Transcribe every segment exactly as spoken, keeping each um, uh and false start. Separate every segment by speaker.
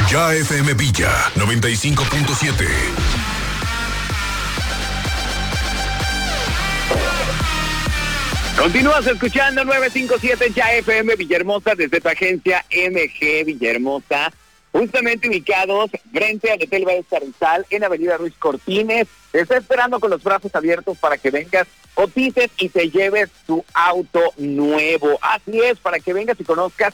Speaker 1: Ya F M Villa noventa y cinco punto siete.
Speaker 2: Continúas escuchando nueve cinco siete Ya F M Villahermosa desde tu agencia M G Villahermosa, justamente ubicados frente al Hotel Valle Carrizal en Avenida Ruiz Cortines. Te está esperando con los brazos abiertos para que vengas, cotices y te lleves tu auto nuevo. Así es, para que vengas y conozcas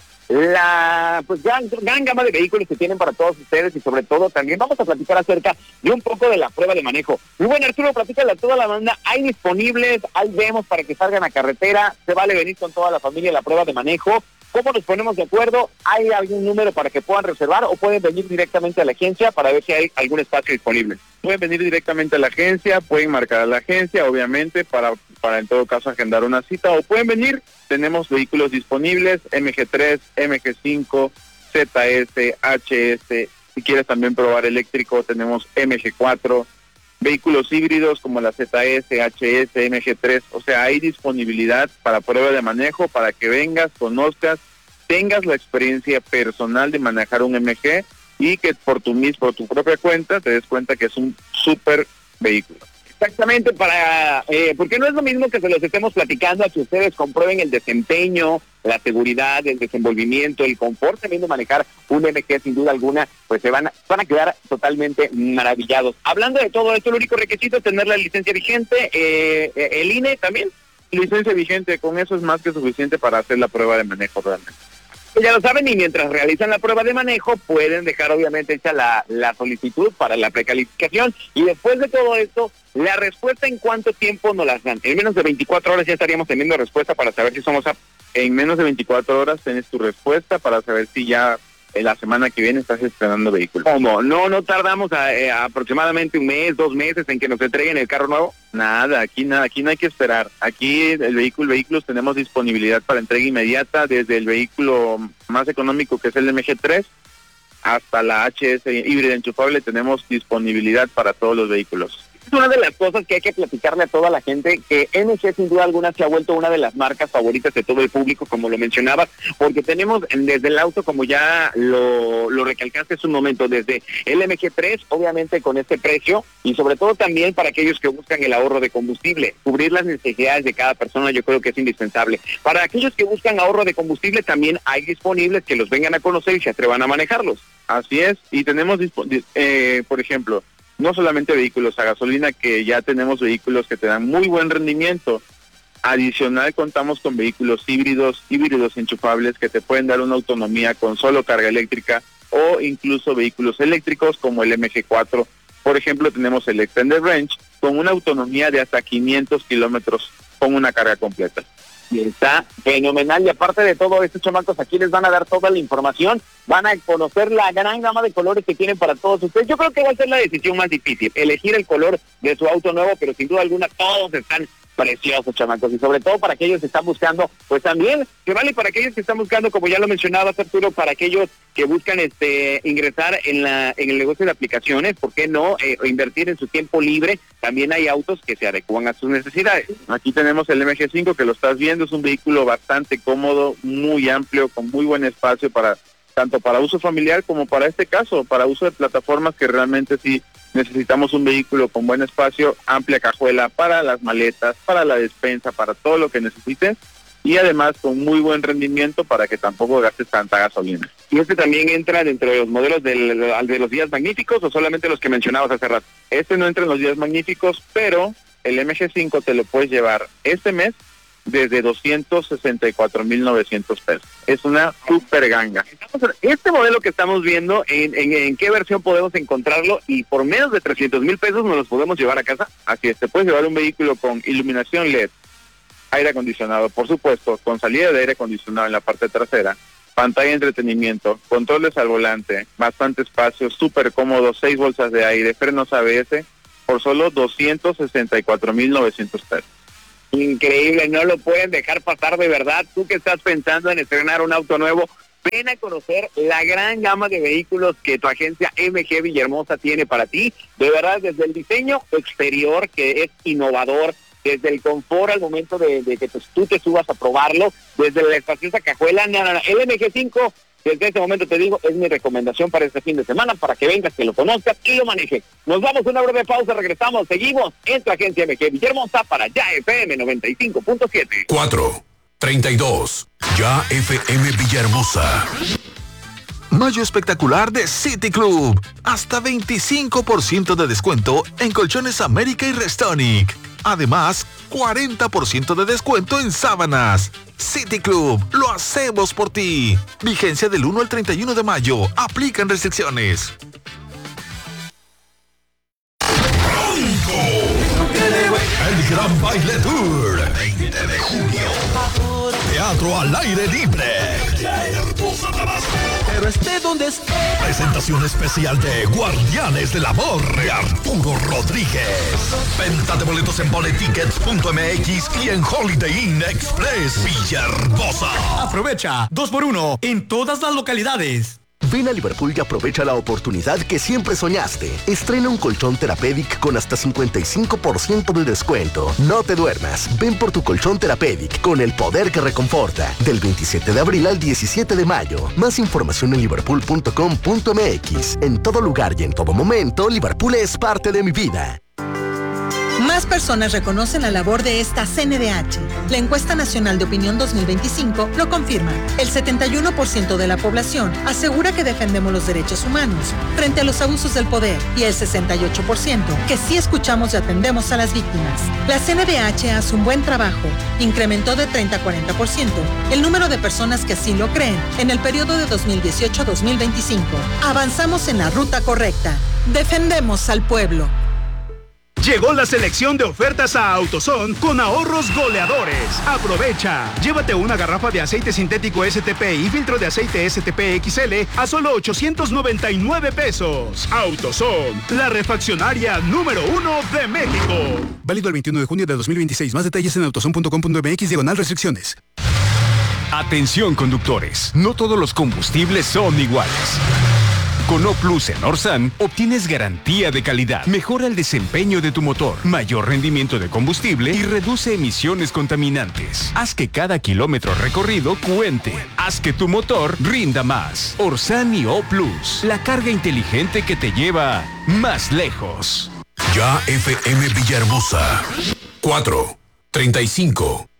Speaker 2: la pues gran, gran gama de vehículos que tienen para todos ustedes, y sobre todo también vamos a platicar acerca de un poco de la prueba de manejo. Muy bueno, Arturo, platícale a toda la banda. Hay disponibles, hay demos para que salgan a carretera, se vale venir con toda la familia a la prueba de manejo. ¿Cómo nos ponemos de acuerdo? ¿Hay algún número para que puedan reservar o pueden venir directamente a la agencia para ver si hay algún espacio disponible?
Speaker 3: Pueden venir directamente a la agencia, pueden marcar a la agencia, obviamente, para, para en todo caso agendar una cita, o pueden venir, tenemos vehículos disponibles, M G tres, M G cinco, Z S, H S, si quieres también probar eléctrico, tenemos M G cuatro, vehículos híbridos como la Z S, H S, M G tres, o sea, hay disponibilidad para prueba de manejo, para que vengas, conozcas, tengas la experiencia personal de manejar un M G y que por tu mismo, por tu propia cuenta, te des cuenta que es un súper vehículo.
Speaker 2: Exactamente, para eh, porque no es lo mismo que se los estemos platicando a que ustedes comprueben el desempeño, la seguridad, el desenvolvimiento, el confort también de manejar un M G, sin duda alguna, pues se van a, van a quedar totalmente maravillados. Hablando de todo esto, el único requisito es tener la licencia vigente, eh, el I N E también.
Speaker 3: Licencia vigente, con eso es más que suficiente para hacer la prueba de manejo realmente.
Speaker 2: Ya lo saben, y mientras realizan la prueba de manejo pueden dejar obviamente hecha la, la solicitud para la precalificación, y después de todo esto, la respuesta en cuánto tiempo nos las dan. En menos de veinticuatro horas ya estaríamos teniendo respuesta para saber si somos aptos.
Speaker 3: En menos de veinticuatro horas tienes tu respuesta para saber si ya en la semana que viene estás estrenando vehículo.
Speaker 2: ¿Cómo? ¿No no tardamos a, eh, aproximadamente un mes, dos meses en que nos entreguen el carro nuevo?
Speaker 3: Nada, aquí nada, aquí no hay que esperar. Aquí el vehículo, vehículos tenemos disponibilidad para entrega inmediata, desde el vehículo más económico que es el M G tres hasta la H S híbrida enchufable, tenemos disponibilidad para todos los vehículos.
Speaker 2: Es una de las cosas que hay que platicarle a toda la gente, que M G sin duda alguna se ha vuelto una de las marcas favoritas de todo el público, como lo mencionabas, porque tenemos desde el auto, como ya lo, lo recalcaste hace un momento, desde el M G tres, obviamente con este precio, y sobre todo también para aquellos que buscan el ahorro de combustible, cubrir las necesidades de cada persona, yo creo que es indispensable. Para aquellos que buscan ahorro de combustible, también hay disponibles que los vengan a conocer y se atrevan a manejarlos.
Speaker 3: Así es, y tenemos, eh, por ejemplo, no solamente vehículos a gasolina, que ya tenemos vehículos que te dan muy buen rendimiento. Adicional, contamos con vehículos híbridos, híbridos enchufables que te pueden dar una autonomía con solo carga eléctrica, o incluso vehículos eléctricos como el M G cuatro. Por ejemplo, tenemos el Extended Range con una autonomía de hasta quinientos kilómetros con una carga completa.
Speaker 2: Y está fenomenal, y aparte de todo, estos chamacos aquí les van a dar toda la información, van a conocer la gran gama de colores que tienen para todos ustedes. Yo creo que va a ser la decisión más difícil, elegir el color de su auto nuevo, pero sin duda alguna todos están preciosos, chamacos, y sobre todo para aquellos que están buscando, pues también, que vale para aquellos que están buscando, como ya lo mencionabas, Arturo, para aquellos que buscan este ingresar en la en el negocio de aplicaciones, ¿por qué no eh, invertir en su tiempo libre? También hay autos que se adecuan a sus necesidades.
Speaker 3: Aquí tenemos el M G cinco, que lo estás viendo, es un vehículo bastante cómodo, muy amplio, con muy buen espacio para tanto para uso familiar como para este caso, para uso de plataformas, que realmente sí necesitamos un vehículo con buen espacio, amplia cajuela para las maletas, para la despensa, para todo lo que necesites, y además con muy buen rendimiento para que tampoco gastes tanta gasolina.
Speaker 2: ¿Y este también entra dentro de los modelos del, de los días magníficos o solamente los que mencionabas hace rato?
Speaker 3: Este no entra en los días magníficos, pero el M G cinco te lo puedes llevar este mes desde doscientos sesenta y cuatro mil novecientos pesos. Es una super ganga.
Speaker 2: Este modelo que estamos viendo, ¿en, en, en qué versión podemos encontrarlo? Y por menos de trescientos mil pesos nos los podemos llevar a casa.
Speaker 3: Así es, te puedes llevar un vehículo con iluminación L E D, aire acondicionado, por supuesto, con salida de aire acondicionado en la parte trasera, pantalla de entretenimiento, controles al volante, bastante espacio, súper cómodo, seis bolsas de aire, frenos A B S, por solo doscientos sesenta y cuatro mil novecientos pesos.
Speaker 2: Increíble, no lo pueden dejar pasar, de verdad. Tú que estás pensando en estrenar un auto nuevo, ven a conocer la gran gama de vehículos que tu agencia M G Villahermosa tiene para ti. De verdad, desde el diseño exterior, que es innovador, desde el confort al momento de, de que tú te subas a probarlo, desde la espaciosa cajuela, no, no, no. El M G cinco Desde este momento te digo, es mi recomendación para este fin de semana, para que vengas, que lo conozcas y lo manejes. Nos vamos a una breve pausa, regresamos, seguimos en tu agencia M G Villahermosa para Ya F M noventa y cinco punto siete.
Speaker 1: cuatro treinta y dos. Ya F M Villahermosa.
Speaker 4: Mayo espectacular de City Club. Hasta veinticinco por ciento de descuento en Colchones América y Restonic. Además, cuarenta por ciento de descuento en sábanas. City Club, lo hacemos por ti. Vigencia del uno al treinta y uno de mayo. Aplican restricciones.
Speaker 1: El Gran Baile Tour, veinte de junio. Teatro al aire libre.
Speaker 5: Pero esté donde esté.
Speaker 1: Presentación especial de Guardianes del Amor de Arturo Rodríguez. Venta de boletos en boletickets punto m x y en Holiday Inn Express Villahermosa.
Speaker 5: Aprovecha dos por uno en todas las localidades.
Speaker 6: Ven a Liverpool y aprovecha la oportunidad que siempre soñaste. Estrena un colchón Therapeutic con hasta cincuenta y cinco por ciento de descuento. No te duermas. Ven por tu colchón Therapeutic con el poder que reconforta. Del veintisiete de abril al diecisiete de mayo. Más información en liverpool punto com punto m x. En todo lugar y en todo momento, Liverpool es parte de mi vida.
Speaker 7: Más personas reconocen la labor de esta C N D H. La encuesta nacional de opinión dos mil veinticinco lo confirma. El setenta y uno por ciento de la población asegura que defendemos los derechos humanos frente a los abusos del poder y el sesenta y ocho por ciento que sí escuchamos y atendemos a las víctimas. La C N D H hace un buen trabajo. Incrementó de treinta a cuarenta por ciento el número de personas que así lo creen en el periodo de dos mil dieciocho a dos mil veinticinco. Avanzamos en la ruta correcta. Defendemos al pueblo.
Speaker 8: Llegó la selección de ofertas a AutoZone con ahorros goleadores. Aprovecha. Llévate una garrafa de aceite sintético S T P y filtro de aceite S T P X L a solo ochocientos noventa y nueve pesos. AutoZone, la refaccionaria número uno de México.
Speaker 9: Válido el veintiuno de junio de dos mil veintiséis. Más detalles en autozone punto com punto m x diagonal restricciones.
Speaker 10: Atención, conductores. No todos los combustibles son iguales. Con O Plus en Orsan obtienes garantía de calidad, mejora el desempeño de tu motor, mayor rendimiento de combustible y reduce emisiones contaminantes. Haz que cada kilómetro recorrido cuente. Haz que tu motor rinda más. Orsan y O Plus, la carga inteligente que te lleva más lejos.
Speaker 1: Ya F M Villahermosa. cuatro treinta y cinco.